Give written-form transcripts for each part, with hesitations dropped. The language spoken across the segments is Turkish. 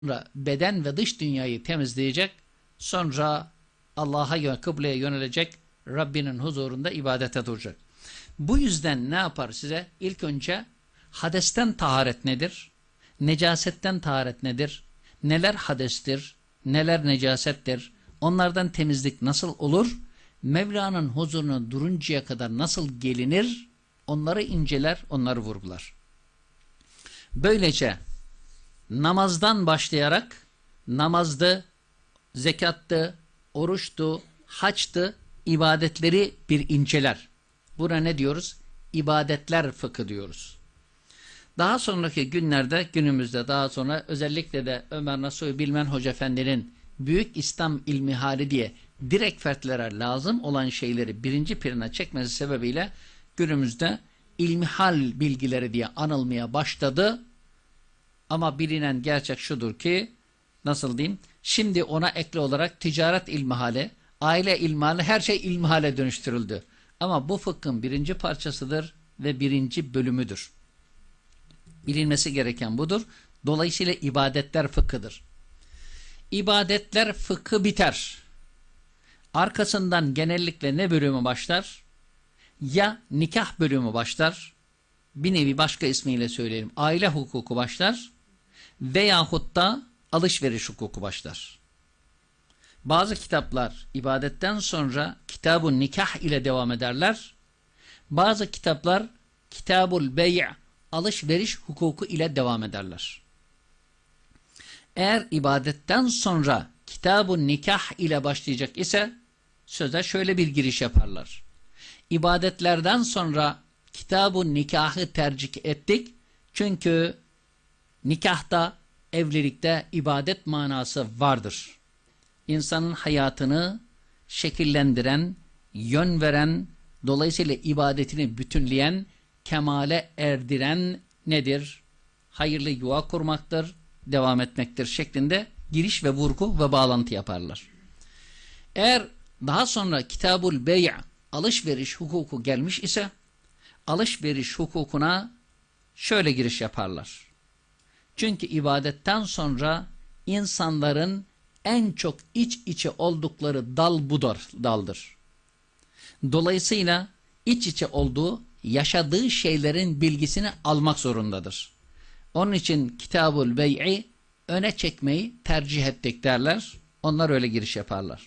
Sonra beden ve dış dünyayı temizleyecek, sonra Allah'a, kıbleye yönelecek, Rabbinin huzurunda ibadete duracak. Bu yüzden ne yapar size? İlk önce hadesten taharet nedir? Necasetten taharet nedir? Neler hadestir? Neler necasettir? Onlardan temizlik nasıl olur? Mevla'nın huzuruna duruncaya kadar nasıl gelinir? Onları inceler, onları vurgular. Böylece namazdan başlayarak namazdı, zekattı, oruçtu, haçtı, ibadetleri bir inceler. Buna ne diyoruz? İbadetler fıkhı diyoruz. Daha sonraki günlerde, günümüzde daha sonra özellikle de Ömer Nasuhi Bilmen Hoca Efendi'nin Büyük İslam İlmihali diye direkt fertlere lazım olan şeyleri birinci plana çekmesi sebebiyle günümüzde ilmihal bilgileri diye anılmaya başladı. Ama bilinen gerçek şudur ki, nasıl diyeyim, şimdi ona ekle olarak ticaret ilmihali, aile ilmihali, her şey ilmihale dönüştürüldü. Ama bu fıkhın birinci parçasıdır ve birinci bölümüdür. Bilinmesi gereken budur. Dolayısıyla ibadetler fıkhıdır. İbadetler fıkhı biter. Arkasından genellikle ne bölümü başlar? Ya nikah bölümü başlar, bir nevi başka ismiyle söyleyelim, aile hukuku başlar veyahut da alışveriş hukuku başlar. Bazı kitaplar ibadetten sonra kitab-ı nikah ile devam ederler. Bazı kitaplar kitab-ül bey' alışveriş hukuku ile devam ederler. Eğer ibadetten sonra kitab-ı nikah ile başlayacak ise söze şöyle bir giriş yaparlar. İbadetlerden sonra kitab-ı nikahı tercih ettik. Çünkü nikahta, evlilikte ibadet manası vardır. İnsanın hayatını şekillendiren, yön veren, dolayısıyla ibadetini bütünleyen, kemale erdiren nedir? Hayırlı yuva kurmaktır, devam etmektir şeklinde giriş ve vurgu ve bağlantı yaparlar. Eğer daha sonra Kitab-ül Bey' alışveriş hukuku gelmiş ise alışveriş hukukuna şöyle giriş yaparlar. Çünkü ibadetten sonra insanların en çok iç içe oldukları dal bu daldır. Dolayısıyla iç içe olduğu, yaşadığı şeylerin bilgisini almak zorundadır. Onun için Kitab-ül Bey'i öne çekmeyi tercih ettik derler. Onlar öyle giriş yaparlar.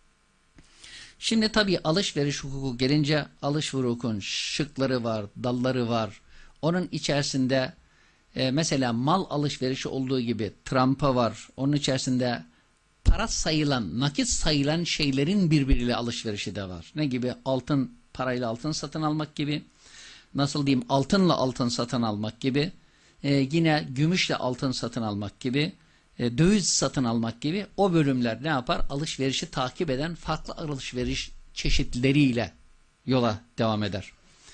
Şimdi tabii alışveriş hukuku gelince alışveriş hukukun şıkları var, dalları var. Onun içerisinde mesela mal alışverişi olduğu gibi trampa var. Onun içerisinde para sayılan, nakit sayılan şeylerin birbiriyle alışverişi de var. Ne gibi? Altın, parayla altın satın almak gibi. Nasıl diyeyim? Altınla altın satın almak gibi. Yine gümüşle altın satın almak gibi. Döviz satın almak gibi. O bölümler ne yapar? Alışverişi takip eden farklı alışveriş çeşitleriyle yola devam eder.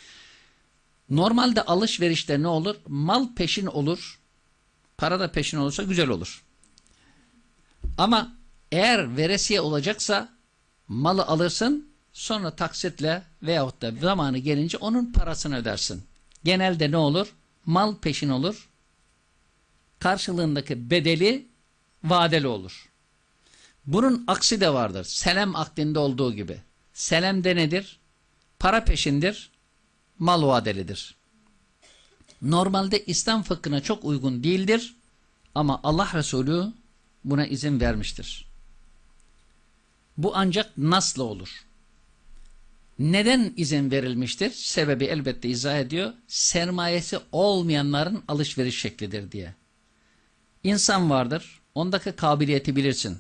Normalde alışverişte ne olur? Mal peşin olur. Para da peşin olursa güzel olur. Ama eğer veresiye olacaksa malı alırsın, sonra taksitle veyahut da zamanı gelince onun parasını ödersin. Genelde ne olur? Mal peşin olur. Karşılığındaki bedeli vadeli olur. Bunun aksi de vardır. Selem akdinde olduğu gibi. Selemde nedir? Para peşindir, mal vadelidir. Normalde İslam fıkhına çok uygun değildir ama Allah Resulü buna izin vermiştir. Bu ancak nasla olur. Neden izin verilmiştir? Sebebi elbette izah ediyor. Sermayesi olmayanların alışveriş şeklidir diye. İnsan vardır, ondaki kabiliyeti bilirsin.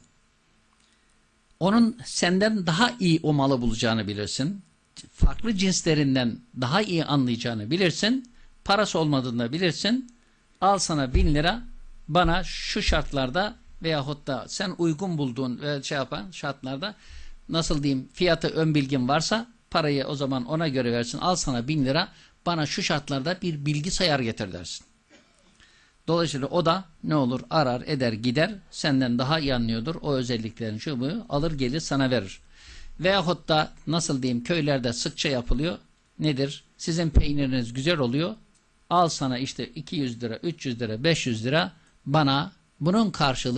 Onun senden daha iyi o malı bulacağını bilirsin. Farklı cinslerinden daha iyi anlayacağını bilirsin. Parası olmadığını bilirsin. Al sana 1000 lira, bana şu şartlarda veyahut da sen uygun bulduğun ve şartlarda, nasıl diyeyim, fiyatı ön bilgin varsa parayı o zaman ona göre versin. Al sana 1000 lira, bana şu şartlarda bir bilgisayar getir dersin. Dolayısıyla o da ne olur? Arar eder gider, senden daha iyi anlıyordur. O özelliklerin şu bu alır gelir sana verir. Veyahut da nasıl diyeyim, köylerde sıkça yapılıyor. Nedir? Sizin peyniriniz güzel oluyor. Al sana işte 200 lira, 300 lira, 500 lira, bana Bunun karşılığı